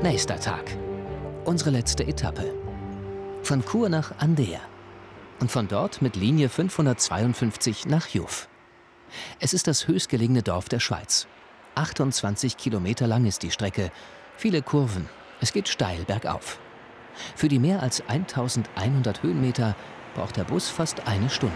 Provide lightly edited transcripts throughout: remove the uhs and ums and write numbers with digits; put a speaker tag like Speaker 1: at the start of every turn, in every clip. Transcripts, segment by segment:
Speaker 1: Nächster Tag. Unsere letzte Etappe. Von Chur nach Andea. Und von dort mit Linie 552 nach Jouf. Es ist das höchstgelegene Dorf der Schweiz. 28 Kilometer lang ist die Strecke. Viele Kurven. Es geht steil bergauf. Für die mehr als 1100 Höhenmeter braucht der Bus fast eine Stunde.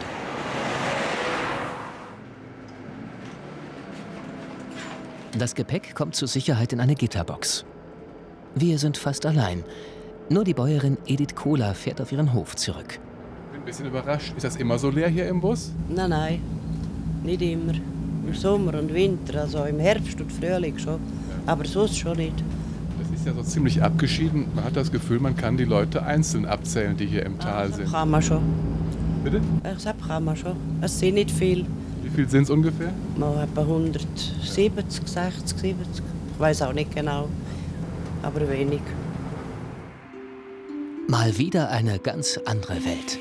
Speaker 1: Das Gepäck kommt zur Sicherheit in eine Gitterbox. Wir sind fast allein. Nur die Bäuerin Edith Kohler fährt auf ihren Hof zurück.
Speaker 2: Ich bin ein bisschen überrascht. Ist das immer so leer hier im Bus?
Speaker 3: Nein, nein, nicht immer. Im Sommer und Winter, also im Herbst und Frühling schon. Ja. Aber sonst schon nicht.
Speaker 2: Das ist ja so ziemlich abgeschieden. Man hat das Gefühl, man kann die Leute einzeln abzählen, die hier im Tal sind.
Speaker 3: Das kann man schon.
Speaker 2: Bitte?
Speaker 3: Das kann man schon. Es sind nicht viele.
Speaker 2: Wie viel sind es ungefähr?
Speaker 3: Mal etwa 170, 60, 70. Ich weiß auch nicht genau. Aber wenig.
Speaker 1: Mal wieder eine ganz andere Welt.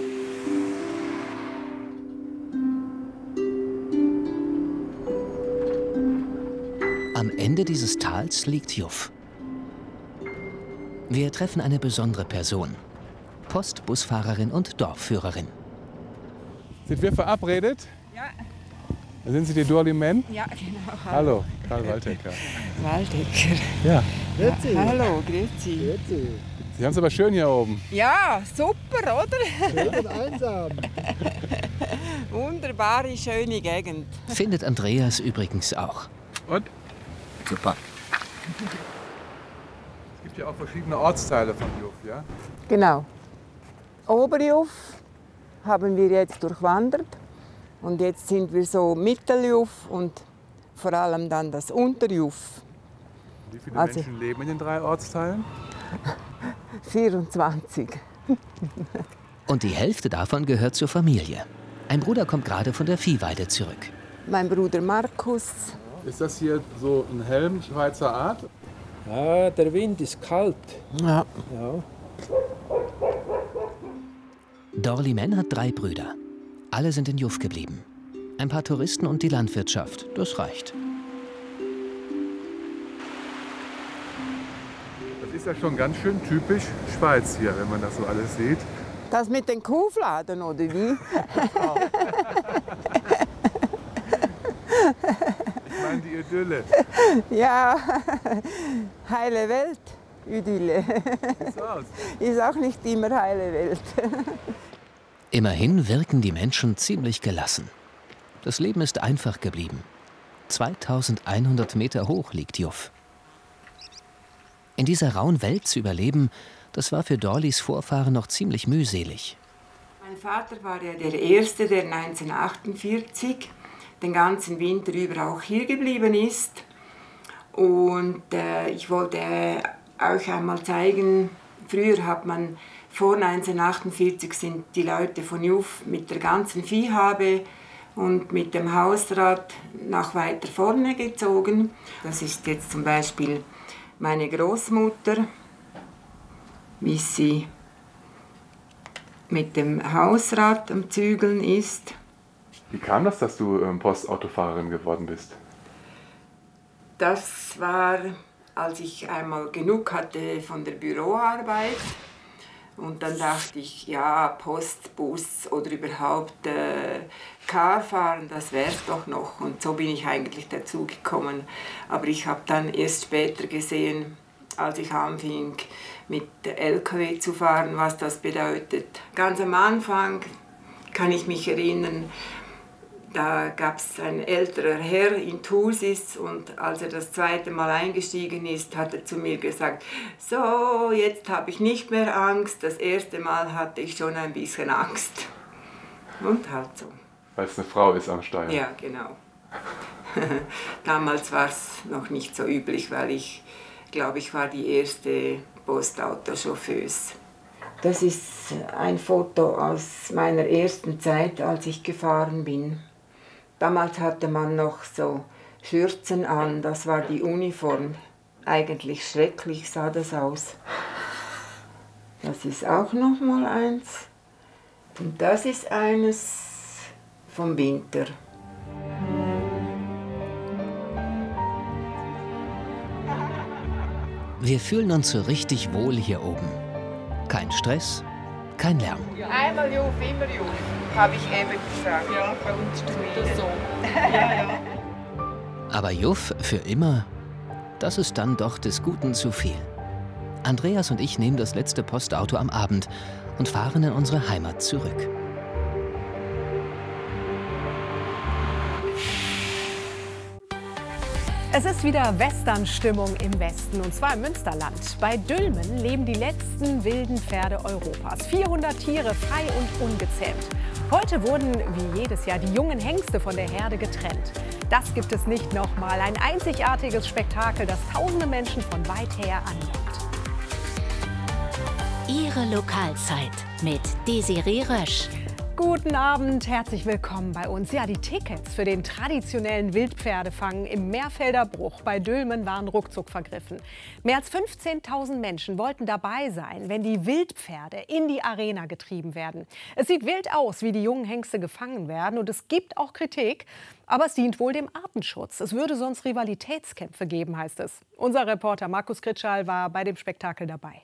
Speaker 1: Am Ende dieses Tals liegt Jouf. Wir treffen eine besondere Person. Postbusfahrerin und Dorfführerin.
Speaker 2: Sind wir verabredet?
Speaker 4: Ja.
Speaker 2: Sind Sie die Dorli Men?
Speaker 4: Ja, genau.
Speaker 2: Hallo, Karl Waldecker.
Speaker 4: Waldecker.
Speaker 2: Ja.
Speaker 4: Grüezi. Hallo, grüezi.
Speaker 2: Sie haben es aber schön hier oben.
Speaker 4: Ja, super, oder?
Speaker 5: Schön und einsam.
Speaker 4: Wunderbare, schöne Gegend.
Speaker 1: Findet Andreas übrigens auch.
Speaker 2: Und?
Speaker 1: Super.
Speaker 2: Es gibt ja auch verschiedene Ortsteile von Jouf, ja?
Speaker 4: Genau. Oberjouf haben wir jetzt durchwandert. Und jetzt sind wir so Mitteljouf und vor allem dann das Unterjouf.
Speaker 2: Wie viele Menschen leben in den 3 Ortsteilen?
Speaker 4: 24.
Speaker 1: Und die Hälfte davon gehört zur Familie. Ein Bruder kommt gerade von der Viehweide zurück.
Speaker 4: Mein Bruder Markus.
Speaker 2: Ist das hier so ein Helm Schweizer Art?
Speaker 5: Ja, der Wind ist kalt.
Speaker 4: Ja.
Speaker 5: Ja.
Speaker 1: Dorli Men hat 3 Brüder. Alle sind in Jouf geblieben. Ein paar Touristen und die Landwirtschaft, das reicht.
Speaker 2: Das ist ja schon ganz schön typisch Schweiz hier, wenn man das so alles sieht.
Speaker 4: Das mit den Kuhfladen, oder wie?
Speaker 2: Ich meine die Idylle.
Speaker 4: Ja, heile Welt, Idylle.
Speaker 2: Sieht so aus.
Speaker 4: Ist auch nicht immer heile Welt.
Speaker 1: Immerhin wirken die Menschen ziemlich gelassen. Das Leben ist einfach geblieben. 2100 Meter hoch liegt Jouf. In dieser rauen Welt zu überleben, das war für Dorlis Vorfahren noch ziemlich mühselig.
Speaker 6: Mein Vater war ja der Erste, der 1948 den ganzen Winter über auch hier geblieben ist. Und ich wollte euch einmal zeigen, früher hat man, vor 1948 sind die Leute von Jouf mit der ganzen Viehhabe und mit dem Hausrat nach weiter vorne gezogen. Das ist jetzt zum Beispiel meine Großmutter, wie sie mit dem Hausrat am Zügeln ist.
Speaker 2: Wie kam das, dass du Postautofahrerin geworden bist?
Speaker 6: Das war, als ich einmal genug hatte von der Büroarbeit. Und dann dachte ich, ja, Post, Bus oder überhaupt Car fahren, das wär's doch noch. Und so bin ich eigentlich dazu gekommen. Aber ich habe dann erst später gesehen, als ich anfing, mit LKW zu fahren, was das bedeutet. Ganz am Anfang kann ich mich erinnern, da gab es ein älterer Herr in Thusis und als er das zweite Mal eingestiegen ist, hat er zu mir gesagt, so, jetzt habe ich nicht mehr Angst, das erste Mal hatte ich schon ein bisschen Angst. Und halt so.
Speaker 2: Weil es eine Frau ist am Steuer.
Speaker 6: Ja, genau. Damals war es noch nicht so üblich, weil ich glaube, ich war die erste Postautochauffeuse. Das ist ein Foto aus meiner ersten Zeit, als ich gefahren bin. Damals hatte man noch so Schürzen an, das war die Uniform. Eigentlich schrecklich sah das aus. Das ist auch noch mal eins. Und das ist eines vom Winter.
Speaker 1: Wir fühlen uns so richtig wohl hier oben. Kein Stress, kein Lärm.
Speaker 7: Einmal Juf, immer Juf, habe ich eben gesagt. Ja, bei uns ist das so.
Speaker 1: Aber Juff für immer, das ist dann doch des Guten zu viel. Andreas und ich nehmen das letzte Postauto am Abend und fahren in unsere Heimat zurück.
Speaker 8: Es ist wieder Western-Stimmung im Westen, und zwar im Münsterland. Bei Dülmen leben die letzten wilden Pferde Europas. 400 Tiere, frei und ungezähmt. Heute wurden, wie jedes Jahr, die jungen Hengste von der Herde getrennt. Das gibt es nicht nochmal. Ein einzigartiges Spektakel, das tausende Menschen von weit her anlockt.
Speaker 9: Ihre Lokalzeit mit Desiree Rösch.
Speaker 8: Guten Abend, herzlich willkommen bei uns. Ja, die Tickets für den traditionellen Wildpferdefang im Meerfelder Bruch bei Dülmen waren ruckzuck vergriffen. Mehr als 15.000 Menschen wollten dabei sein, wenn die Wildpferde in die Arena getrieben werden. Es sieht wild aus, wie die jungen Hengste gefangen werden, und es gibt auch Kritik. Aber es dient wohl dem Artenschutz. Es würde sonst Rivalitätskämpfe geben, heißt es. Unser Reporter Markus Kritschal war bei dem Spektakel dabei.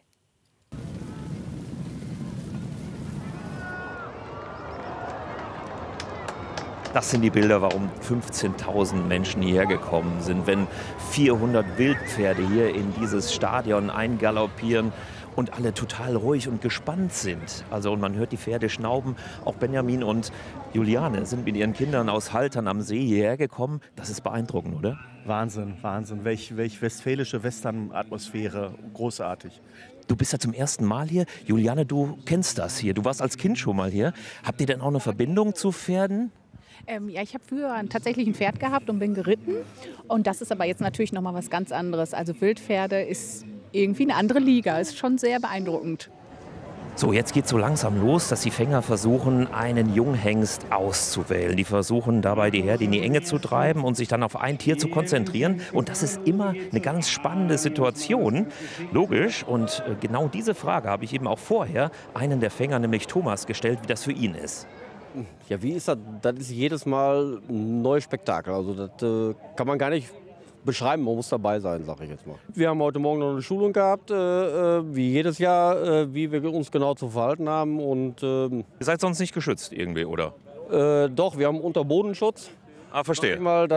Speaker 10: Das sind die Bilder, warum 15.000 Menschen hierher gekommen sind, wenn 400 Wildpferde hier in dieses Stadion eingaloppieren und alle total ruhig und gespannt sind. Also, und man hört die Pferde schnauben. Auch Benjamin und Juliane sind mit ihren Kindern aus Haltern am See hierher gekommen. Das ist beeindruckend, oder?
Speaker 11: Wahnsinn, Wahnsinn. Welch westfälische Western-Atmosphäre. Großartig.
Speaker 10: Du bist ja zum ersten Mal hier. Juliane, du kennst das hier. Du warst als Kind schon mal hier. Habt ihr denn auch eine Verbindung zu Pferden?
Speaker 12: Ja, ich habe früher tatsächlich ein Pferd gehabt und bin geritten. Und das ist aber jetzt natürlich noch mal was ganz anderes. Also Wildpferde ist irgendwie eine andere Liga. Ist schon sehr beeindruckend.
Speaker 10: So, jetzt geht es so langsam los, dass die Fänger versuchen, einen Junghengst auszuwählen. Die versuchen dabei, die Herde in die Enge zu treiben und sich dann auf ein Tier zu konzentrieren. Und das ist immer eine ganz spannende Situation. Logisch. Und genau diese Frage habe ich eben auch vorher einen der Fänger, nämlich Thomas, gestellt, wie das für ihn ist.
Speaker 13: Ja, wie ist das? Das ist jedes Mal ein neues Spektakel. Also das kann man gar nicht beschreiben, man muss dabei sein, sage ich jetzt mal. Wir haben heute Morgen noch eine Schulung gehabt, wie jedes Jahr, wie wir uns genau zu verhalten haben. Und,
Speaker 10: Ihr seid sonst nicht geschützt irgendwie, oder?
Speaker 13: Doch, wir haben Unterbodenschutz.
Speaker 10: Ah, verstehe.
Speaker 13: Mal,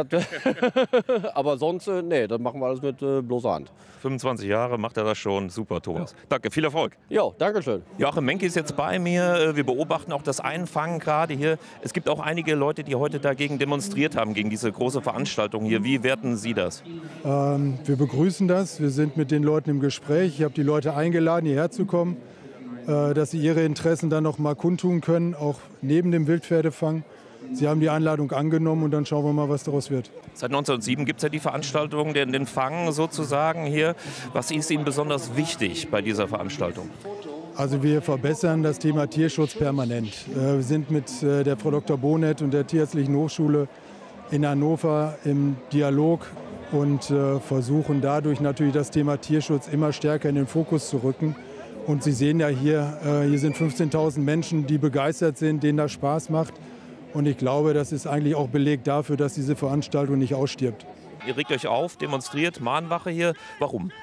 Speaker 13: aber sonst, nee, das machen wir alles mit bloßer Hand.
Speaker 10: 25 Jahre macht er das schon. Super, Thomas. Ja. Danke, viel Erfolg.
Speaker 13: Ja, danke schön.
Speaker 10: Joachim Menke ist jetzt bei mir. Wir beobachten auch das Einfangen gerade hier. Es gibt auch einige Leute, die heute dagegen demonstriert haben, gegen diese große Veranstaltung hier. Wie werten Sie das?
Speaker 14: Wir begrüßen das. Wir sind mit den Leuten im Gespräch. Ich habe die Leute eingeladen, hierher zu kommen, dass sie ihre Interessen dann noch mal kundtun können, auch neben dem Wildpferdefang. Sie haben die Einladung angenommen und dann schauen wir mal, was daraus wird.
Speaker 10: Seit 1907 gibt es ja die Veranstaltung, den Fang sozusagen hier. Was ist Ihnen besonders wichtig bei dieser Veranstaltung?
Speaker 14: Also wir verbessern das Thema Tierschutz permanent. Wir sind mit der Frau Dr. Bonet und der Tierärztlichen Hochschule in Hannover im Dialog und versuchen dadurch natürlich das Thema Tierschutz immer stärker in den Fokus zu rücken. Und Sie sehen ja hier sind 15.000 Menschen, die begeistert sind, denen das Spaß macht. Und ich glaube, das ist eigentlich auch Beleg dafür, dass diese Veranstaltung nicht ausstirbt.
Speaker 10: Ihr regt euch auf, demonstriert, Mahnwache hier. Warum?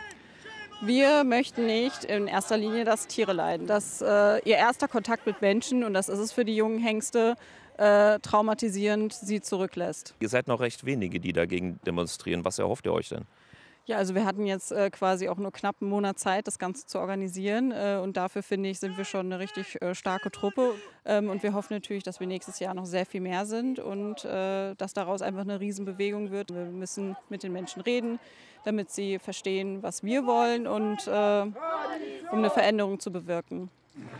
Speaker 15: Wir möchten nicht in erster Linie, dass Tiere leiden. Dass ihr erster Kontakt mit Menschen, und das ist es für die jungen Hengste, traumatisierend sie zurücklässt.
Speaker 10: Ihr seid noch recht wenige, die dagegen demonstrieren. Was erhofft ihr euch denn?
Speaker 15: Ja, also wir hatten jetzt quasi auch nur knapp einen Monat Zeit, das Ganze zu organisieren. Und dafür, finde ich, sind wir schon eine richtig starke Truppe. Und wir hoffen natürlich, dass wir nächstes Jahr noch sehr viel mehr sind und dass daraus einfach eine Riesenbewegung wird. Wir müssen mit den Menschen reden, damit sie verstehen, was wir wollen, und um eine Veränderung zu bewirken.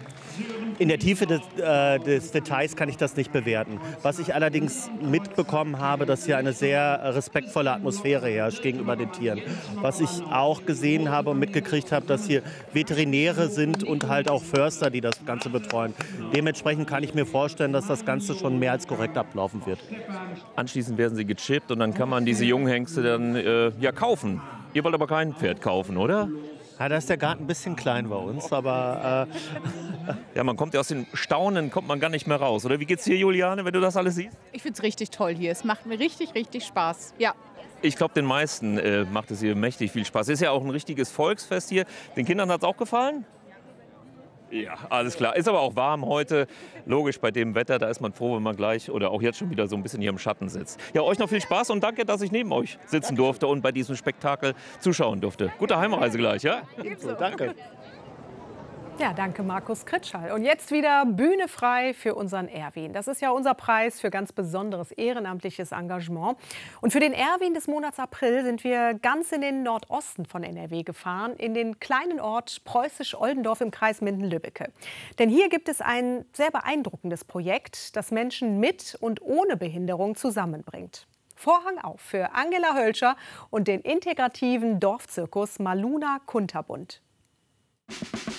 Speaker 11: In der Tiefe des Details kann ich das nicht bewerten. Was ich allerdings mitbekommen habe, dass hier eine sehr respektvolle Atmosphäre herrscht gegenüber den Tieren. Was ich auch gesehen habe und mitgekriegt habe, dass hier Veterinäre sind und halt auch Förster, die das Ganze betreuen. Dementsprechend kann ich mir vorstellen, dass das Ganze schon mehr als korrekt ablaufen wird.
Speaker 10: Anschließend werden sie gechippt und dann kann man diese Junghengste dann kaufen. Ihr wollt aber kein Pferd kaufen, oder?
Speaker 11: Ja, da ist der Garten ein bisschen klein bei uns, aber...
Speaker 10: Ja, man kommt ja aus dem Staunen, kommt man gar nicht mehr raus. Oder wie geht's dir, Juliane, wenn du das alles siehst?
Speaker 12: Ich finde es richtig toll hier. Es macht mir richtig, richtig Spaß. Ja.
Speaker 10: Ich glaube, den meisten macht es hier mächtig viel Spaß. Ist ja auch ein richtiges Volksfest hier. Den Kindern hat es auch gefallen? Ja, alles klar. Ist aber auch warm heute. Logisch, bei dem Wetter, da ist man froh, wenn man gleich oder auch jetzt schon wieder so ein bisschen hier im Schatten sitzt. Ja, euch noch viel Spaß und danke, dass ich neben euch sitzen durfte und bei diesem Spektakel zuschauen durfte. Gute Heimreise gleich, ja?
Speaker 8: Ebenso.
Speaker 10: Danke.
Speaker 8: Ja, danke Markus Kritschall. Und jetzt wieder Bühne frei für unseren Erwin. Das ist ja unser Preis für ganz besonderes ehrenamtliches Engagement. Und für den Erwin des Monats April sind wir ganz in den Nordosten von NRW gefahren, in den kleinen Ort Preußisch-Oldendorf im Kreis Minden-Lübbecke. Denn hier gibt es ein sehr beeindruckendes Projekt, das Menschen mit und ohne Behinderung zusammenbringt. Vorhang auf für Angela Hölscher und den integrativen Dorfzirkus Maluna Kunterbund.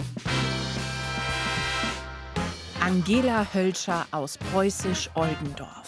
Speaker 16: Angela Hölscher aus Preußisch-Oldendorf.